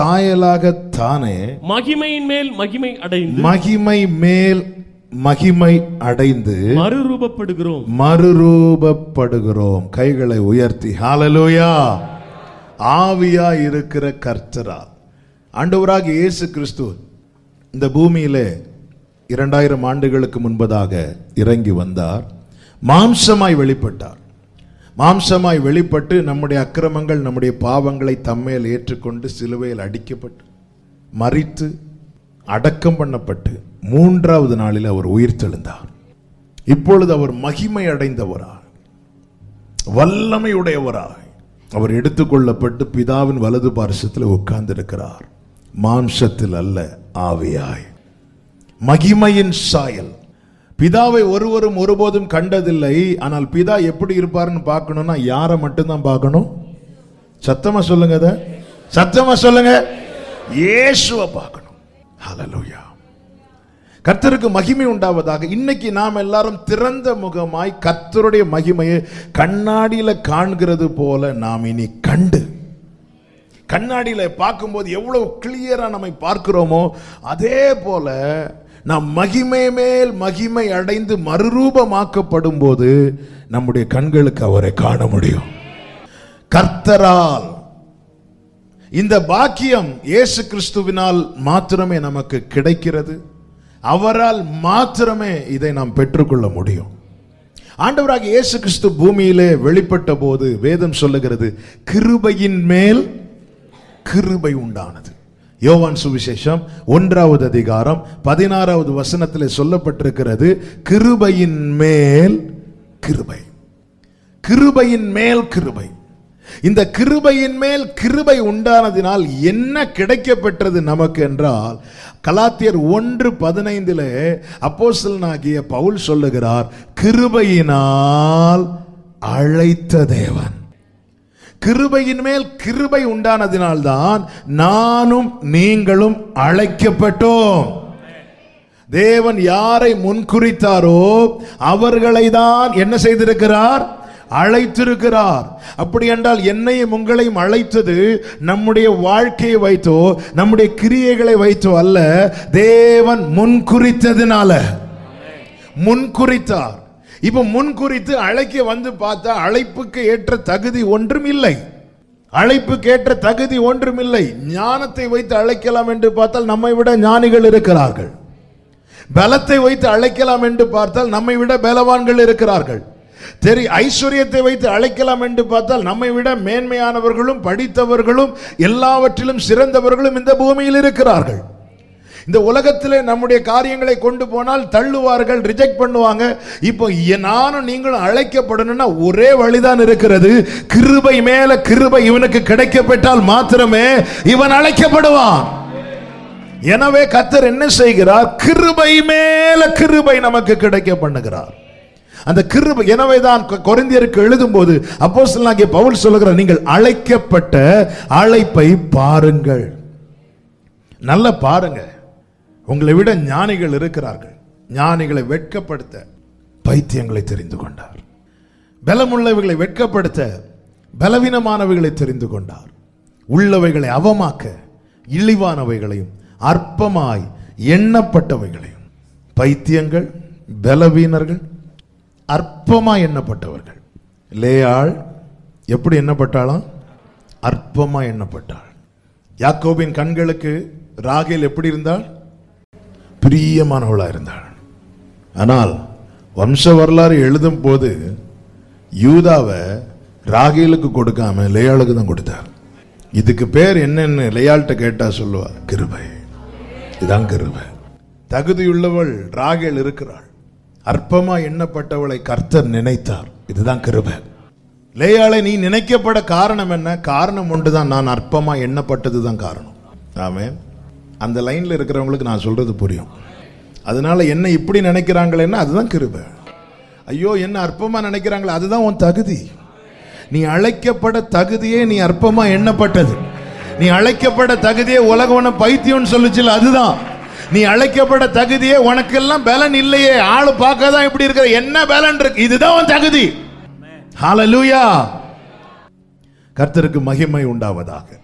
சாயலாகத்தானே மகிமையின் மேல் மகிமை அடைந்து மகிமை மேல் மகிமை அடைந்து மறுரூபப்படுகிறோம். கைகளை உயர்த்தி ஹல்லேலூயா. ஆவியா இருக்கிற கர்த்தரால் ஆண்டவராகிய இயேசு கிறிஸ்து இந்த பூமியிலே 2000 ஆண்டுகளுக்கு முன்பதாக இறங்கி வந்தார். மாம்சமாய் வெளிப்பட்டார். மாம்சமாய் வெளிப்பட்டு நம்முடைய அக்கிரமங்கள் நம்முடைய பாவங்களை தம்மேல் ஏற்றுக்கொண்டு சிலுவையில் அடிக்கப்பட்டு மரித்து அடக்கம் பண்ணப்பட்டு 3வது நாளில் அவர் உயிர்த்தெழுந்தார். இப்பொழுது அவர் மகிமை அடைந்தவராய் வல்லமையுடையவராய் அவர் எடுத்துக்கொள்ளப்பட்டு பிதாவின் வலது பார்சத்தில் உட்கார்ந்திருக்கிறார். மாம்சத்தில் அல்ல, ஆவியாய். மகிமையின் சாயல். பிதாவை ஒருவரும் ஒருபோதும் கண்டதில்லை. ஆனால் பிதா எப்படி இருப்பாருன்னு பார்க்கணும்னா யாரை மட்டும்தான் பார்க்கணும்? சத்தமா சொல்லுங்க, சத்தமா சொல்லுங்க, இயேசுவை பார்க்கணும். ஹல்லேலூயா. கர்த்தருக்கு மகிமை உண்டாவதாக. இன்னைக்கு நாம் எல்லாரும் திறந்த முகமாய் கர்த்தருடைய மகிமையை கண்ணாடியில காண்கிறது போல நாம் இனி கண்டு, கண்ணாடியில பார்க்கும்போது எவ்வளவு கிளியரா நம்மை பார்க்கிறோமோ அதே போல நாம் மகிமை மேல் மகிமை அடைந்து மறுரூபமாக்கப்படும் போது நம்முடைய கண்களுக்கு அவரை காண முடியும். கர்த்தரால் இந்த பாக்கியம் இயேசு கிறிஸ்துவினால் மாத்திரமே நமக்கு கிடைக்கிறது. அவரால் மாத்திரமே இதை நாம் பெற்றுக்கொள்ள முடியும். ஆண்டவராகிய இயேசு கிறிஸ்து பூமியிலே வெளிப்பட்ட போது வேதம் சொல்லுகிறது, கிருபையின் மேல் கிருபை உண்டானது. யோவான் சுவிசேஷம் 1வது அதிகாரம் 16வது வசனத்திலே சொல்லப்பட்டிருக்கிறது, கிருபையின் மேல் கிருபை, கிருபையின் மேல் கிருபை. இந்த கிருபையின் மேல் கிருபை உண்டானதினால் என்ன கிடைக்கப்பெற்றது நமக்கு என்றால், கலாத்தியர் 1:15 அப்போஸ்தலனாகிய பவுல் சொல்லுகிறார், கிருபையினால் அழைத்த தேவன். கிருபையின் மேல் கிருபை உண்டானதினால்தான் நானும் நீங்களும் அழைக்கப்பட்டோம். தேவன் யாரை முன்குறித்தாரோ அவர்களை தான் என்ன செய்திருக்கிறார்? அழைத்திருக்கிறார். அப்படி என்றால் என்னையும் உங்களையும் அழைத்தது நம்முடைய வாழ்க்கையை வைத்தோ நம்முடைய கிரியைகளை வைத்தோ அல்ல, தேவன் முன்குறித்ததினால. முன்குறித்தார். இப்ப முன்குறித்து அழைக்க வந்து பார்த்தா அழைப்புக்கு ஏற்ற தகுதி ஒன்றும் இல்லை. அழைப்புக்கு ஏற்ற தகுதி ஒன்றும் இல்லை. ஞானத்தை வைத்து அழைக்கலாம் என்று பார்த்தால் நம்மை விட ஞானிகள் இருக்கிறார்கள். பலத்தை வைத்து அழைக்கலாம் என்று பார்த்தால் நம்மை விட பலவான்கள் இருக்கிறார்கள். ஐஸ்வர்யத்தை வைத்து அழைக்கலாம் என்று பார்த்தால் நம்மை விட மேன்மையானவர்களும் படித்தவர்களும் எல்லாவற்றிலும் சிறந்தவர்களும் இந்த பூமியில் இருக்கிறார்கள். இந்த உலகத்திலே நம்முடைய காரியங்களை கொண்டு போனால் தள்ளுவார்கள், ரிஜெக்ட் பண்ணுவாங்க. இப்போ நானும் நீங்களும் அழைக்கப்படணும்னா ஒரே வழிதான் இருக்கிறது, கிருபை மேல கிருபை இவனுக்கு கிடைக்கப்பட்டால் மாத்திரமே இவன் அழைக்கப்படுவான். எனவே கர்த்தர் என்ன செய்கிறார்? கிருபை மேல கிருபை நமக்கு கிடைக்க பண்ணுகிறார். அந்த கிருபை. எனவேதான் கொரிந்தியருக்கு எழுதும் போது அப்போஸ்தலனாகிய பவுல் சொல்லுகிறார், நீங்கள் அழைக்கப்பட்ட அழைப்பை பாருங்கள். நல்ல பாருங்க. உங்களை விட ஞானிகள் இருக்கிறார்கள். ஞானிகளை வெட்கப்படுத்த பைத்தியங்களை தெரிந்து கொண்டார். பலமுள்ளவைகளை வெட்கப்படுத்த பலவீனமானவைகளை தெரிந்து கொண்டார். உள்ளவைகளை அவமாக்க இழிவானவைகளையும் அற்பமாய் எண்ணப்பட்டவைகளையும். பைத்தியங்கள், பலவீனர்கள், அற்பமாய் எண்ணப்பட்டவர்கள். லேயாள் எப்படி எண்ணப்பட்டாளாம்? அற்பமாய் எண்ணப்பட்டாள். யாக்கோபின் கண்களுக்கு ராகேல் எப்படி இருந்தாள்? பிரியமானவளா இருந்தாள். ஆனால் வம்ச வரலாறு எழுதும் போது யூதாவை ராகேலுக்கு கொடுக்காம லேயாளுக்கு தான் கொடுத்தார். இதுக்கு பேர் என்னன்னு லேயாள்கிட்ட கேட்டா சொல்லுவா, கிருபை. இதான் கிருபை. தகுதியுள்ளவள் ராகேல் இருக்கிறாள். அற்பமா எண்ணப்பட்டவளை கர்த்தர் நினைத்தார். இதுதான் கிருபை. லேயாளை நீ நினைக்கப்பட காரணம் என்ன? காரணம் ஒன்றுதான், நான் அற்பமா எண்ணப்பட்டதுதான் காரணம். ஆமென். அந்த லைன்ல இருக்கிறவங்களுக்கு நான் சொல்றது புரியும். அதனால என்ன இப்படி நினைக்கிறாங்களேன்னா அதுதான் கிருபை. ஐயோ என்ன அற்பமா நினைக்கிறாங்களே அதுதான் உன் தகுதி. நீ அழைக்கப்பட தகுதியே நீ அற்பமா எண்ணப்பட்டது. நீ அழைக்கப்பட தகுதியே உலகம் பைத்தியம் சொல்லுச்சுல, அதுதான். நீ அழைக்கப்பட தகுதியே உனக்கெல்லாம் பலன் இல்லையே, ஆளு பார்க்கதான் இப்படி இருக்கிற, என்ன பலன் இருக்கு? இதுதான் உன் தகுதி. ஹல்லேலூயா. கர்த்தருக்கு மகிமை உண்டாவதாக.